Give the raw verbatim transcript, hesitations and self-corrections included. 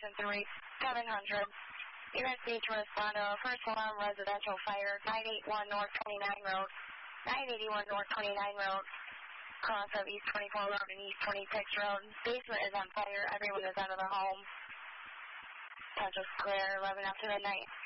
Station three, seven hundred. U S B to respond to a first alarm residential fire, nine eighty-one North twenty-nine Road, nine eighty-one North twenty-nine Road, cross of East twenty-four Road and East twenty-six Road. Basement is on fire. Everyone is out of the home. Central Square, eleven after midnight.